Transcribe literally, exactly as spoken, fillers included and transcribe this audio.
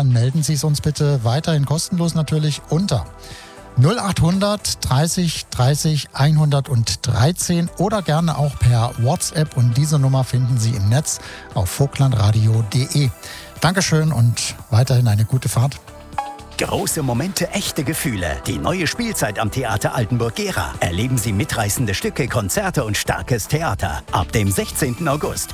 dann melden Sie es uns bitte weiterhin kostenlos natürlich unter null achthundert dreißig dreißig hundertdreizehn oder gerne auch per WhatsApp, und diese Nummer finden Sie im Netz auf vogtlandradio punkt de. Dankeschön und weiterhin eine gute Fahrt. Große Momente, echte Gefühle. Die neue Spielzeit am Theater Altenburg-Gera. Erleben Sie mitreißende Stücke, Konzerte und starkes Theater. Ab dem sechzehnten August.